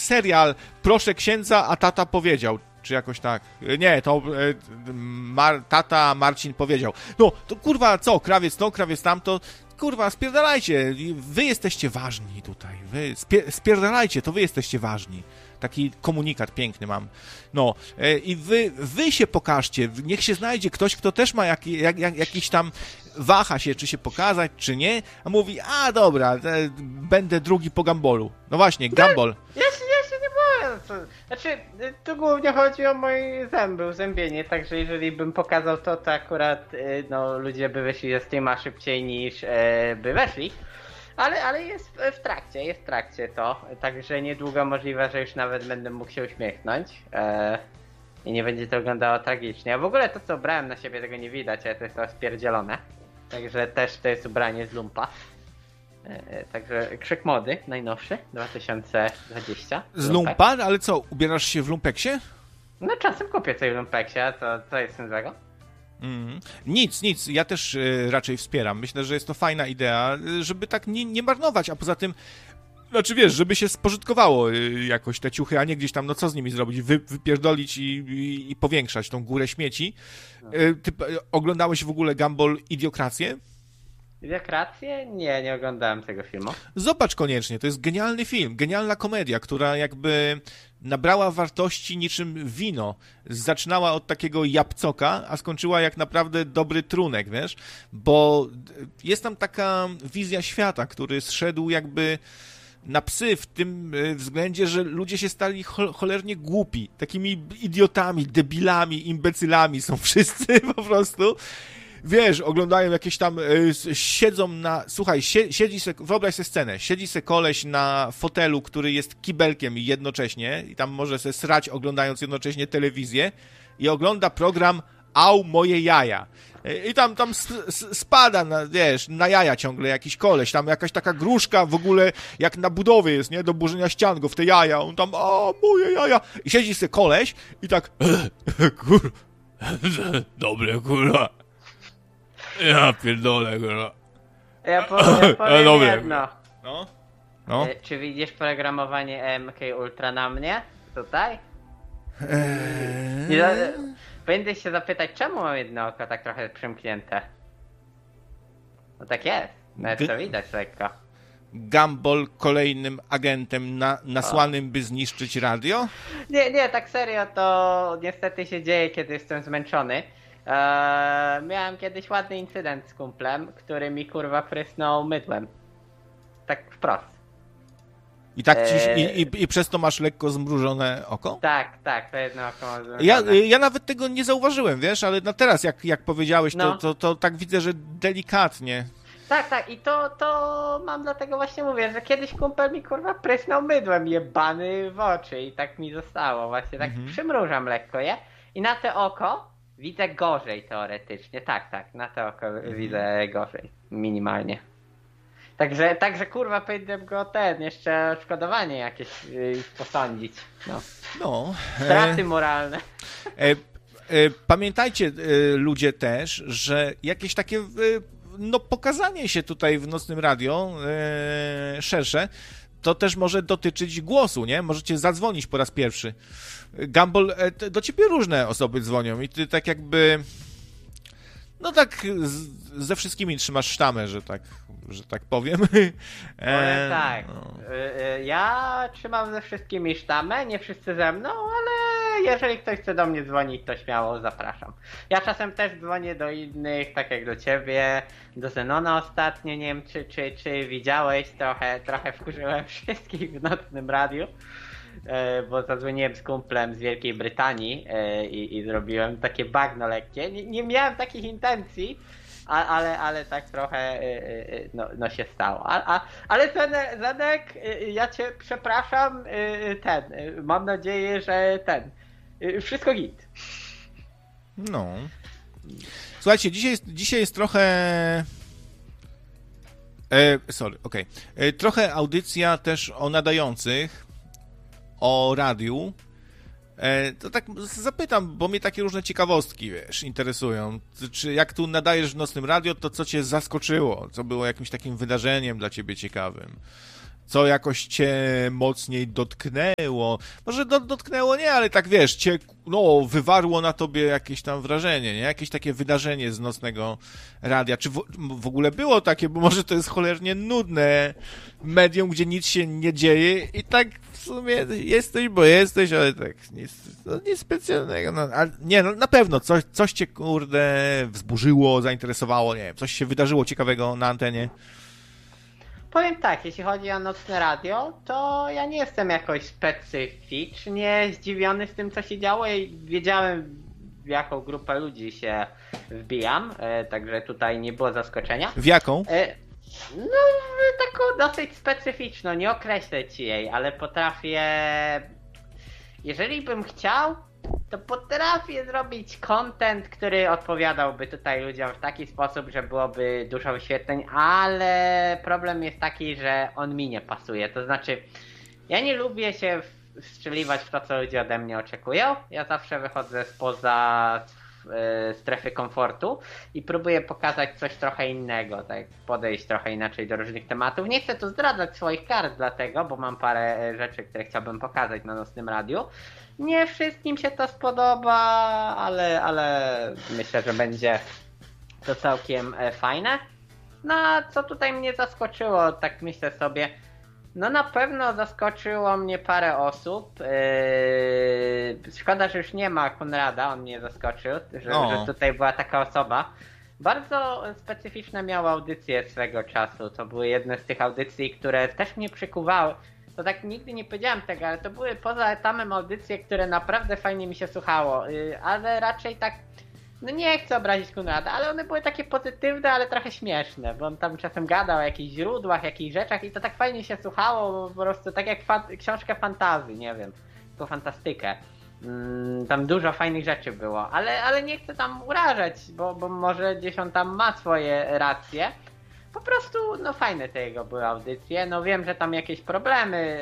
serial Proszę księdza, a tata powiedział. Czy jakoś tak. Nie, to tata Marcin powiedział. No, to kurwa co, krawiec to, krawiec tamto. Kurwa, spierdalajcie. Wy jesteście ważni tutaj. Wy spierdalajcie, to wy jesteście ważni. Taki komunikat piękny mam. No, i wy się pokażcie. Niech się znajdzie ktoś, kto też ma jakiś tam waha się, czy się pokazać, czy nie. A mówi, a dobra, będę drugi po Gumbolu. No właśnie, Gumball. Ja się nie boję. Znaczy, tu głównie chodzi o moje zęby, uzębienie, także jeżeli bym pokazał to akurat no, ludzie by wyszli ze streama szybciej niż by weszli. Ale jest w trakcie to, także niedługo możliwe, że już nawet będę mógł się uśmiechnąć i nie będzie to wyglądało tragicznie. A w ogóle to co brałem na siebie tego nie widać, ale to jest to spierdzielone. Także też to jest ubranie z lumpa. Także krzyk mody, najnowszy, 2020. Z lumpa? Ale co, ubierasz się w lumpeksie? No czasem kupię coś w lumpeksie, a co jest z tym złego? Nic, ja też raczej wspieram. Myślę, że jest to fajna idea, żeby tak nie marnować, a poza tym, znaczy wiesz, żeby się spożytkowało jakoś te ciuchy, a nie gdzieś tam, no co z nimi zrobić, wypierdolić i powiększać tą górę śmieci. Ty oglądałeś w ogóle Gumball Idiokrację? Idiokrację? Nie oglądałem tego filmu. Zobacz koniecznie, to jest genialny film, genialna komedia, która jakby nabrała wartości niczym wino. Zaczynała od takiego jabłcoka, a skończyła jak naprawdę dobry trunek, wiesz? Bo jest tam taka wizja świata, który zszedł jakby na psy w tym względzie, że ludzie się stali cholernie głupi. Takimi idiotami, debilami, imbecylami są wszyscy po prostu. Wiesz, oglądają jakieś tam, siedzą na, słuchaj, siedzi se, wyobraź sobie scenę, siedzi se koleś na fotelu, który jest kibelkiem jednocześnie i tam może se srać, oglądając jednocześnie telewizję i ogląda program Au, moje jaja. I tam spada, na jaja ciągle jakiś koleś, tam jakaś taka gruszka w ogóle, jak na budowie jest, nie, do burzenia ścian go w te jaja, on tam, a, moje jaja. I siedzi se koleś i tak, dobre, kurwa. Ja pierdolę, kurwa. Ja powiem jedno. No. Czy widzisz programowanie MK Ultra na mnie? Tutaj? Powinieneś się zapytać, czemu mam jedno oko tak trochę przymknięte? No tak jest. Nawet to widać lekko. Gumball kolejnym agentem nasłanym, by zniszczyć radio? Nie, tak serio to niestety się dzieje, kiedy jestem zmęczony. Miałem kiedyś ładny incydent z kumplem, który mi kurwa prysnął mydłem. Tak wprost. I tak i przez to masz lekko zmrużone oko? Tak, to jedno oko mam zmrużone. Ja nawet tego nie zauważyłem, wiesz, ale teraz jak powiedziałeś, to tak widzę, że delikatnie. Tak, i to mam dlatego właśnie mówię, że kiedyś kumpel mi kurwa prysnął mydłem jebany w oczy i tak mi zostało właśnie, tak przymrużam lekko je i na te oko widzę gorzej teoretycznie, tak, na to oko widzę gorzej, minimalnie. Także kurwa powinienem go jeszcze odszkodowanie jakieś posądzić, no. Straty moralne. Pamiętajcie ludzie też, że jakieś takie pokazanie się tutaj w Nocnym Radio szersze, to też może dotyczyć głosu, nie? Możecie zadzwonić po raz pierwszy. Gumball, do ciebie różne osoby dzwonią i ty tak jakby tak ze wszystkimi trzymasz sztamę, że tak powiem. Tak. Ja trzymam ze wszystkimi sztamę, nie wszyscy ze mną, ale jeżeli ktoś chce do mnie dzwonić, to śmiało zapraszam. Ja czasem też dzwonię do innych, tak jak do ciebie, do Zenona ostatnio, nie wiem czy widziałeś, trochę wkurzyłem wszystkich w Nocnym Radiu. Bo zadzwoniłem z kumplem z Wielkiej Brytanii i zrobiłem takie bagno lekkie. Nie miałem takich intencji, ale tak trochę się stało. Ale Zenek, ja cię przepraszam, mam nadzieję, że wszystko git. No. Słuchajcie, dzisiaj jest trochę... Trochę audycja też o nadających, o radiu. To tak zapytam, bo mnie takie różne ciekawostki, interesują. Czy jak tu nadajesz w Nocnym Radio, to co cię zaskoczyło? Co było jakimś takim wydarzeniem dla ciebie ciekawym? Co jakoś cię mocniej dotknęło? Może dotknęło nie, ale tak wiesz, cię wywarło na tobie jakieś tam wrażenie, nie? Jakieś takie wydarzenie z nocnego radia. Czy w ogóle było takie, bo może to jest cholernie nudne medium, gdzie nic się nie dzieje i tak w sumie jesteś, bo jesteś, ale tak nic specjalnego. No, ale nie, no na pewno coś cię, kurde, wzburzyło, zainteresowało, nie wiem, coś się wydarzyło ciekawego na antenie. Powiem tak, jeśli chodzi o nocne radio, to ja nie jestem jakoś specyficznie zdziwiony z tym, co się działo i wiedziałem, w jaką grupę ludzi się wbijam, także tutaj nie było zaskoczenia. W jaką? No, taką dosyć specyficzną, nie określę ci jej, ale potrafię, jeżeli bym chciał, to potrafię zrobić content, który odpowiadałby tutaj ludziom w taki sposób, że byłoby dużo wyświetleń, ale problem jest taki, że on mi nie pasuje. To znaczy, ja nie lubię się wstrzeliwać w to, co ludzie ode mnie oczekują. Ja zawsze wychodzę spoza strefy komfortu i próbuję pokazać coś trochę innego, tak podejść trochę inaczej do różnych tematów. Nie chcę tu zdradzać swoich kart dlatego, bo mam parę rzeczy, które chciałbym pokazać na nocnym radiu. Nie wszystkim się to spodoba, ale myślę, że będzie to całkiem fajne. No a co tutaj mnie zaskoczyło, tak myślę sobie, no na pewno zaskoczyło mnie parę osób. Szkoda, że już nie ma Konrada, on mnie zaskoczył, że tutaj była taka osoba. Bardzo specyficzne miał audycje swego czasu. To były jedne z tych audycji, które też mnie przykuwały. To tak nigdy nie powiedziałem tego, ale to były poza etamem audycje, które naprawdę fajnie mi się słuchało. Ale raczej tak, no nie chcę obrazić Konrada, ale one były takie pozytywne, ale trochę śmieszne, bo on tam czasem gadał o jakichś źródłach, jakichś rzeczach i to tak fajnie się słuchało, po prostu tak jak książkę fantazji, nie wiem, tylko fantastykę. Tam dużo fajnych rzeczy było, ale nie chcę tam urażać, bo może gdzieś on tam ma swoje racje. Po prostu, no fajne te jego były audycje, no wiem, że tam jakieś problemy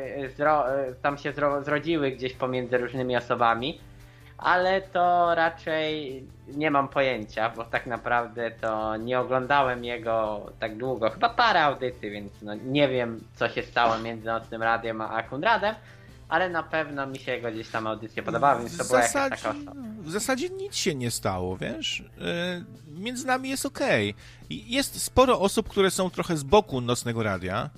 tam się zrodziły gdzieś pomiędzy różnymi osobami, ale to raczej nie mam pojęcia, bo tak naprawdę to nie oglądałem jego tak długo, chyba parę audycji, więc no nie wiem, co się stało między Nocnym Radiem a Konradem, ale na pewno mi się jego gdzieś tam audycje podobały, więc to była jakaś taka osoba. W zasadzie nic się nie stało, wiesz? Między nami jest okej. Jest sporo osób, które są trochę z boku Nocnego Radia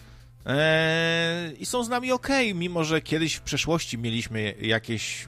i są z nami okej, mimo że kiedyś w przeszłości mieliśmy jakieś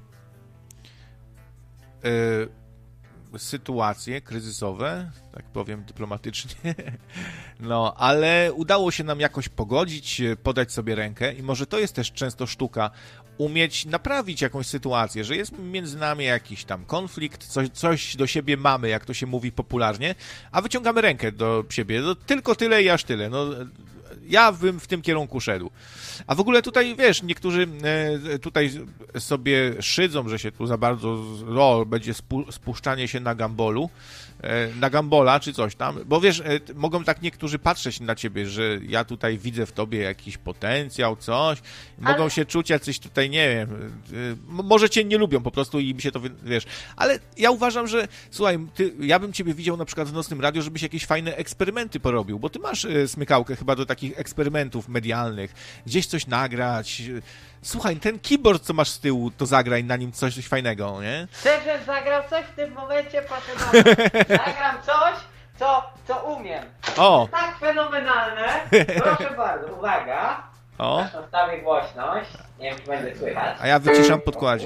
sytuacje kryzysowe, tak powiem dyplomatycznie, no, ale udało się nam jakoś pogodzić, podać sobie rękę i może to jest też często sztuka, umieć naprawić jakąś sytuację, że jest między nami jakiś tam konflikt, coś do siebie mamy, jak to się mówi popularnie, a wyciągamy rękę do siebie, no, tylko tyle i aż tyle, no, ja bym w tym kierunku szedł. A w ogóle tutaj, wiesz, niektórzy tutaj sobie szydzą, że się tu za bardzo będzie spuszczanie się na gambolu, na gambola czy coś tam, bo wiesz, mogą tak niektórzy patrzeć na ciebie, że ja tutaj widzę w tobie jakiś potencjał, coś, mogą się czuć jacyś tutaj, nie wiem, może cię nie lubią po prostu i mi się to, wiesz, ale ja uważam, że słuchaj, ja bym ciebie widział na przykład w Nocnym Radiu, żebyś jakieś fajne eksperymenty porobił, bo ty masz smykałkę chyba do takich eksperymentów medialnych, gdzieś coś nagrać. Słuchaj, ten keyboard, co masz z tyłu, to zagraj na nim coś fajnego, nie? Chcesz, żebym zagrał coś w tym momencie? Proszę bardzo. Zagram coś, co umiem. O! Tak fenomenalne. Proszę bardzo, uwaga. O! Ustawię głośność. Nie wiem, czy będzie słychać. A ja wyciszam podkładzik.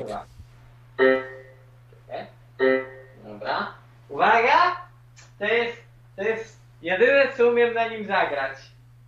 Dobra. Uwaga! To jest jedyne, co umiem na nim zagrać.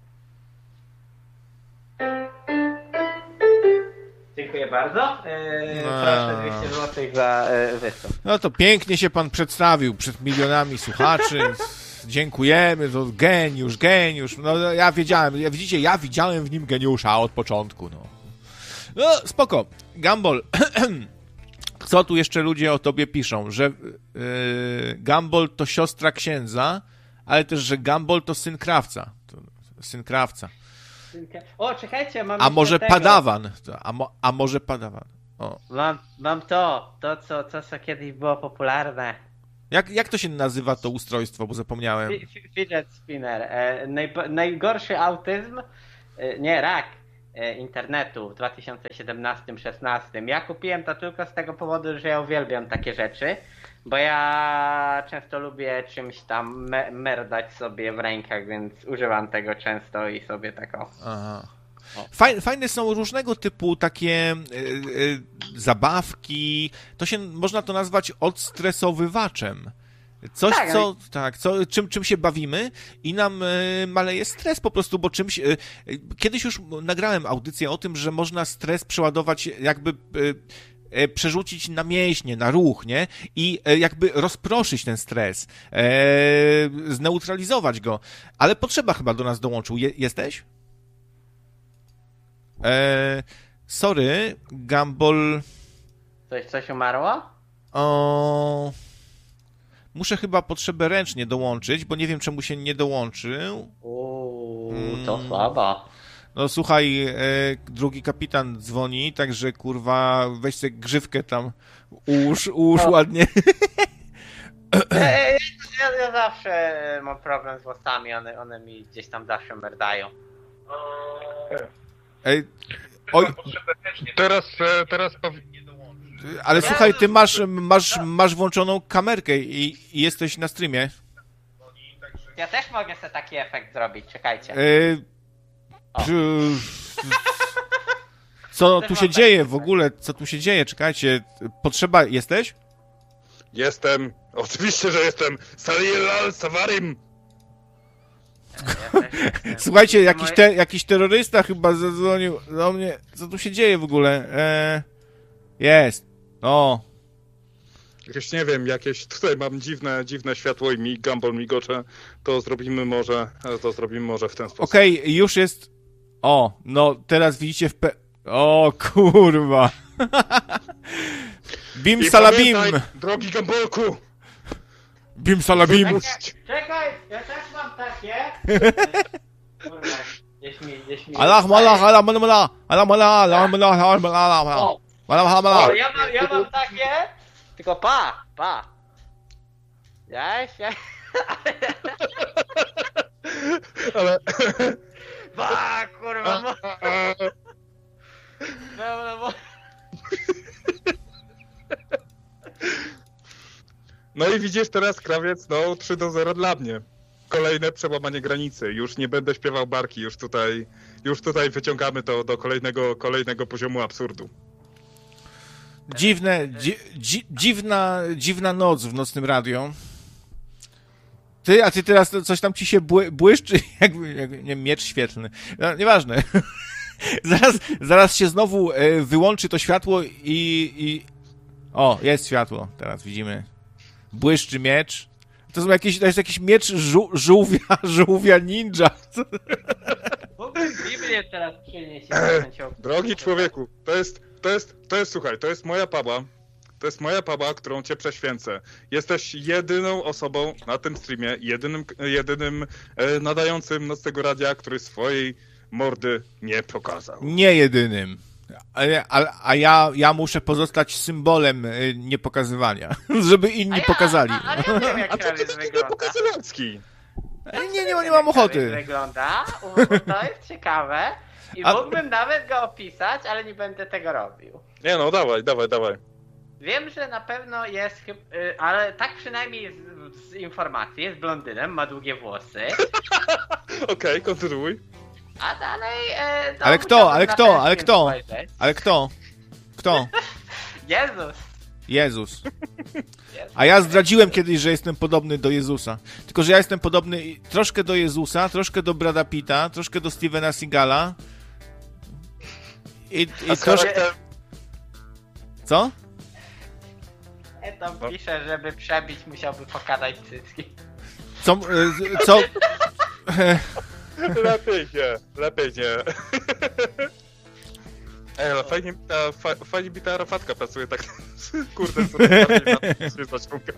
Dziękuję bardzo. Proszę 200 zł za występ. No to pięknie się pan przedstawił przed milionami słuchaczy. Dziękujemy, to geniusz. No ja wiedziałem, widzicie, ja widziałem w nim geniusza od początku, no. No spoko. Gumball. Co tu jeszcze ludzie o tobie piszą? Że Gumball to siostra księdza, ale też, że Gumball to syn krawca. Syn krawca. O, czekajcie, mam A może padawan? A może padawan? O. Mam to co kiedyś było popularne. Jak to się nazywa to ustrojstwo, bo zapomniałem. Fidget spinner. Najgorszy autyzm rak internetu w 2017-16. Ja kupiłem to tylko z tego powodu, że ja uwielbiam takie rzeczy, bo ja często lubię czymś tam merdać sobie w rękach, więc używam tego często i sobie tak o. Aha. Fajne są różnego typu takie zabawki, można to nazwać odstresowywaczem. Coś, czym się bawimy i nam maleje stres po prostu, bo czymś... Kiedyś już nagrałem audycję o tym, że można stres przeładować, jakby przerzucić na mięśnie, na ruch, nie? I jakby rozproszyć ten stres, zneutralizować go. Ale Potrzeba chyba do nas dołączył. Jesteś? Sorry, Gumball... Coś umarło? Muszę chyba Potrzebę ręcznie dołączyć, bo nie wiem, czemu się nie dołączył. To słabo. No słuchaj, drugi kapitan dzwoni, także kurwa, weź sobie grzywkę tam, ułóż ładnie. Ja zawsze mam problem z włosami, one mi gdzieś tam zawsze merdają. Oj. Teraz ale słuchaj, ty masz włączoną kamerkę i jesteś na streamie. Ja też mogę sobie taki efekt zrobić, czekajcie. Co tu się dzieje w ogóle? Co tu się dzieje? Czekajcie. Potrzeba... Jesteś? Jestem. Oczywiście, że jestem. Salilal Savarim. Słuchajcie, jakiś terrorysta chyba zadzwonił do mnie. Co tu się dzieje w ogóle? Jest. Jakieś, nie wiem, tutaj mam dziwne światło i Gumball migocze. To zrobimy może w ten sposób. Okej, już jest... no teraz widzicie O kurwa. Bim salabim. Drogi Gumballku. Bim salabim. Czekaj, ja też mam takie. Kurwa, gdzieś mi... Allah malah, Allah malah, Allah malah, Allah malah, Allah malah. Ja mam takie, tylko pa. Jaś? Ale... Pa, kurwa, No i widzisz teraz, krawiec, 3-0 dla mnie. Kolejne przełamanie granicy. Już nie będę śpiewał barki, już tutaj wyciągamy to do kolejnego poziomu absurdu. Dziwna noc w nocnym radio. A ty teraz coś tam ci się błyszczy, jakby nie, miecz świetlny. No, nieważne. Zaraz się znowu wyłączy to światło i... jest światło. Teraz widzimy. Błyszczy miecz. To jest jakiś miecz żółwia ninja. Mógłbym Biblię teraz przynieść. Drogi człowieku, słuchaj, to jest moja paba. To jest moja paba, którą cię prześwięcę. Jesteś jedyną osobą na tym streamie, jedynym nadającym nocnego radia, który swojej mordy nie pokazał. Nie jedynym. A ja muszę pozostać symbolem niepokazywania, żeby inni pokazali. Ale ja wiem, jak krawiec wygląda. Nie mam ochoty. Wygląda, to jest ciekawe i mógłbym nawet go opisać, ale nie będę tego robił. Nie no, dawaj. Wiem, że na pewno jest, ale tak przynajmniej z informacji, jest blondynem, ma długie włosy. Okej, kontynuuj. A dalej... Ale kto? Jezus. A ja zdradziłem kiedyś, że jestem podobny do Jezusa. Tylko, że ja jestem podobny troszkę do Jezusa, troszkę do Brada Pitta, troszkę do Stevena Seagala. I troszkę... Co? Tam pisze, żeby przebić, musiałby pokazać cycki. Co? Lepiej nie. Ale fajnie mi ta Arafatka pracuje tak. Kurde, co się zaciąga.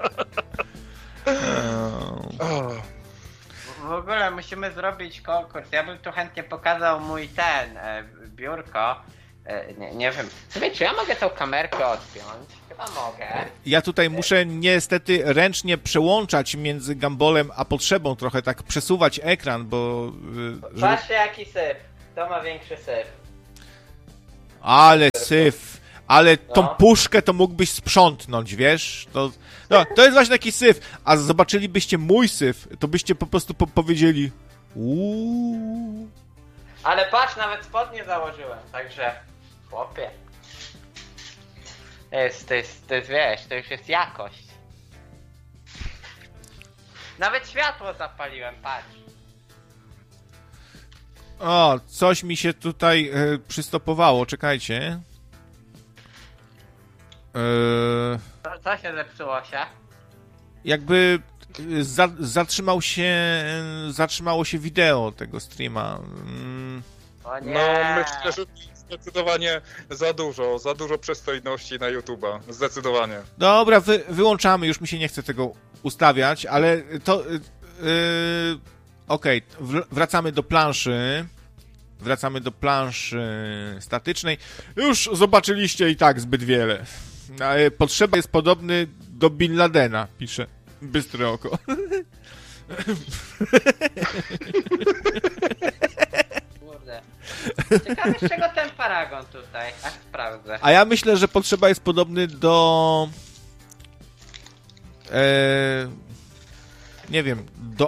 W ogóle musimy zrobić konkurs. Ja bym tu chętnie pokazał mój biurko. Nie wiem. Słuchaj, czy ja mogę tą kamerkę odpiąć? Chyba mogę. Ja tutaj muszę niestety ręcznie przełączać między Gumballem a Potrzebą, trochę tak przesuwać ekran, bo... Patrzcie jaki syp. Kto ma większy syf? Ale syf. Ale tą puszkę to mógłbyś sprzątnąć, wiesz? To jest właśnie taki syf. A zobaczylibyście mój syf, to byście po prostu powiedzieli Ale patrz, nawet spodnie założyłem, także chłopie. To jest, wiesz, to już jest jakość. Nawet światło zapaliłem, patrz. O, coś mi się tutaj przystopowało, czekajcie. Co się zepsuło się? Jakby zatrzymało się wideo tego streama. O nie. No, myślę, że zdecydowanie za dużo przystojności na YouTube'a. Zdecydowanie. Dobra, wyłączamy, już mi się nie chce tego ustawiać, ale to... Okej, wracamy do planszy. Wracamy do planszy statycznej. Już zobaczyliście i tak zbyt wiele. Potrzeba jest podobny do Bin Ladena, pisze Bystre Oko. Kurde. Ciekawe, z czego ten paragon tutaj. Aż sprawdzę. A ja myślę, że potrzeba jest podobny do... nie wiem,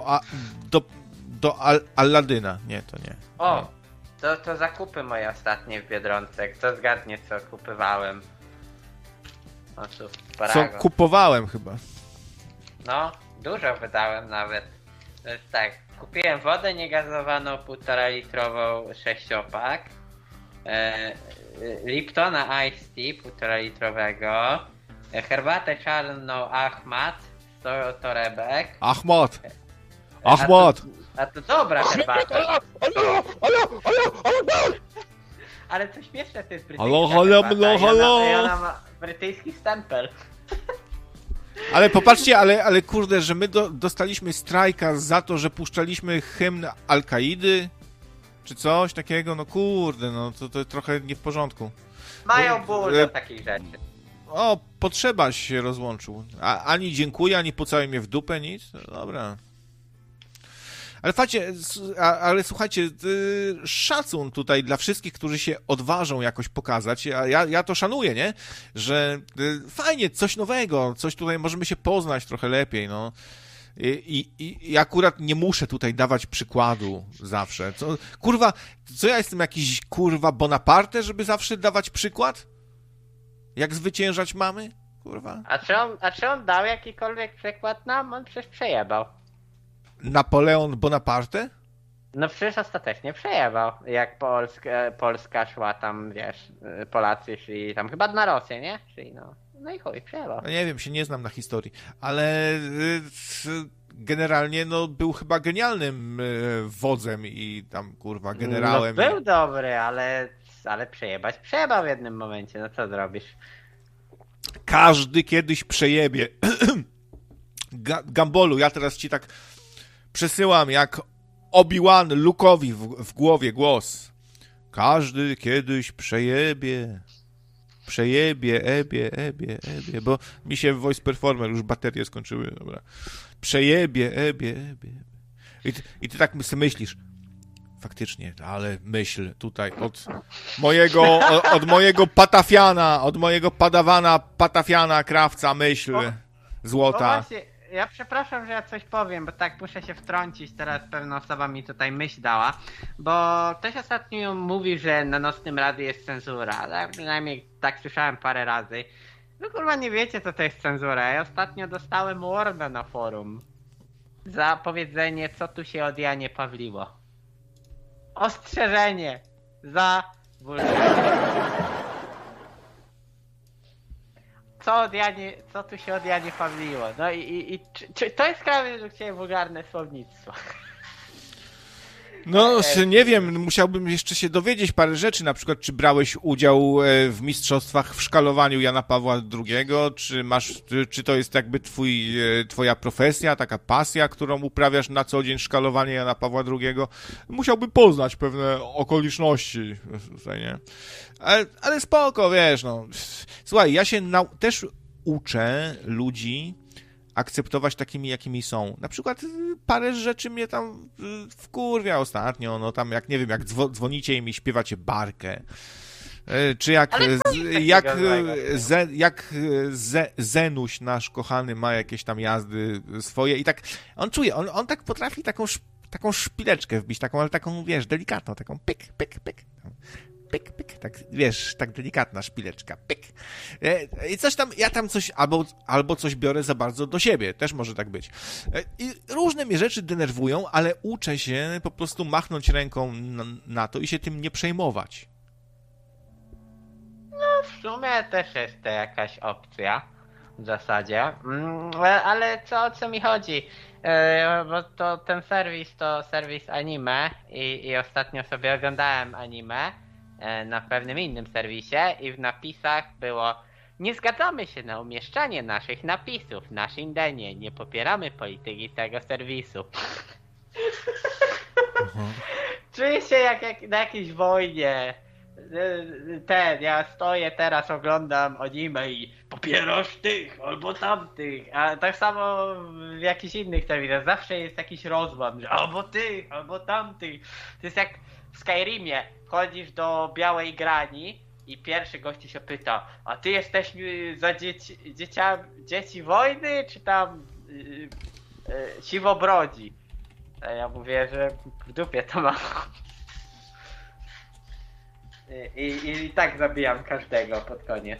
do Aladyna. Nie, to nie. O! To zakupy moje ostatnie w Biedronce. Kto zgadnie, co kupywałem? O tu, Co paragon. kupowałem chyba. No, dużo wydałem nawet. To jest tak, kupiłem wodę niegazowaną 1,5 litrową 6-pak, Liptona Ice Tea 1,5 litrowego, herbatę czarną Ahmad 100 torebek. Ahmad! A to dobra herbata. Ale co śmieszne, to jest brytyjska herbata. I ona ma brytyjski stempel. Ale popatrzcie, ale kurde, że my dostaliśmy strajka za to, że puszczaliśmy hymn Al-Kaidy, czy coś takiego, no kurde, no to trochę nie w porządku. Mają ból do takich rzeczy. O, potrzeba się rozłączył. Ani dziękuję, ani pocałuj mnie w dupę, nic. Dobra. Ale słuchajcie, szacun tutaj dla wszystkich, którzy się odważą jakoś pokazać. Ja to szanuję, nie? Że fajnie, coś nowego, coś tutaj możemy się poznać trochę lepiej, no. I akurat nie muszę tutaj dawać przykładu zawsze. Co ja jestem jakiś, Bonaparte, żeby zawsze dawać przykład? Jak zwyciężać mamy? Kurwa. A czy on dał jakikolwiek przykład nam? On przecież przejebał. Napoleon Bonaparte? No przecież ostatecznie przejebał, jak Polska szła tam, wiesz, Polacy szli tam chyba na Rosję, nie? Czyli no i chuj, przejebał. No nie wiem, się nie znam na historii, ale generalnie no był chyba genialnym wodzem i tam generałem. No był dobry, ale przejebał w jednym momencie, no co zrobisz? Każdy kiedyś przejebie. Gambolu, ja teraz ci tak przesyłam jak Obi-Wan Luke'owi w głowie głos. Każdy kiedyś przejebie, ebie, bo mi się w Voice Performer już baterie skończyły, dobra. Przejebie, ebie. I ty tak sobie myślisz, faktycznie, ale myśl tutaj od mojego patafiana, od mojego padawana patafiana, krawca, myśl złota. Właśnie, ja przepraszam, że ja coś powiem, bo tak muszę się wtrącić, teraz pewna osoba mi tutaj myśl dała, bo ktoś ostatnio mówił, że na Nocnym Radiu jest cenzura, ale przynajmniej tak słyszałem parę razy. No kurwa nie wiecie, co to jest cenzura. Ja ostatnio dostałem warda na forum za powiedzenie, co tu się od Janie Pawliło. Ostrzeżenie za co tu się od Janie Pawliło? No i czy to jest kraj według Ciebie wulgarne słownictwo? No, nie wiem, musiałbym jeszcze się dowiedzieć parę rzeczy, na przykład czy brałeś udział w mistrzostwach w szkalowaniu Jana Pawła II, czy to jest jakby twoja profesja, taka pasja, którą uprawiasz na co dzień, szkalowanie Jana Pawła II. Musiałbym poznać pewne okoliczności tutaj, nie? Ale spoko, wiesz, no. Słuchaj, ja się też uczę ludzi akceptować takimi, jakimi są. Na przykład parę rzeczy mnie tam wkurwia ostatnio, no tam jak, nie wiem, jak dzwonicie im i śpiewacie barkę, czy jak Zenuś, nasz kochany, ma jakieś tam jazdy swoje i tak, on czuje, on tak potrafi taką szpileczkę wbić, taką, ale taką, wiesz, delikatną, taką pyk, pyk, pyk. Pyk, pyk, tak, wiesz, tak delikatna szpileczka, pyk. I coś tam, ja tam coś, albo coś biorę za bardzo do siebie, też może tak być. I różne mnie rzeczy denerwują, ale uczę się po prostu machnąć ręką na to i się tym nie przejmować. No, w sumie też jest to jakaś opcja, w zasadzie, ale o co mi chodzi? Bo to ten serwis to serwis anime i ostatnio sobie oglądałem anime na pewnym innym serwisie i w napisach było: nie zgadzamy się na umieszczanie naszych napisów na Shindenie, nie popieramy polityki tego serwisu. Czuję się jak na jakiejś wojnie. Ja stoję teraz, oglądam anime i popierasz tych albo tamtych, a tak samo w jakichś innych serwisach zawsze jest jakiś rozłam, że albo tych, albo tamtych. To jest jak w Skyrimie, chodzisz do białej grani i pierwszy gości się pyta: a ty jesteś za dzieci wojny, czy tam siwobrodzi? A ja mówię, że w dupie to mam. I tak zabijam każdego pod koniec.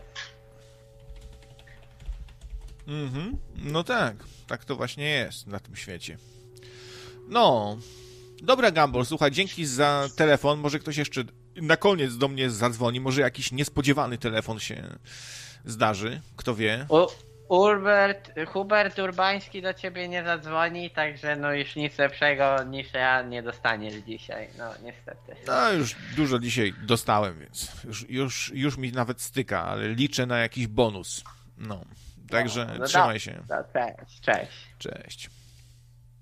No tak to właśnie jest na tym świecie. No, dobra, Gumball, słuchaj, dzięki za telefon, może ktoś jeszcze na koniec do mnie zadzwoni, może jakiś niespodziewany telefon się zdarzy, kto wie. Hubert Urbański do ciebie nie zadzwoni, także no już nic lepszego niż ja nie dostaniesz dzisiaj, no niestety. No już dużo dzisiaj dostałem, więc już mi nawet styka, ale liczę na jakiś bonus. No, także trzymaj się. Cześć. Cześć.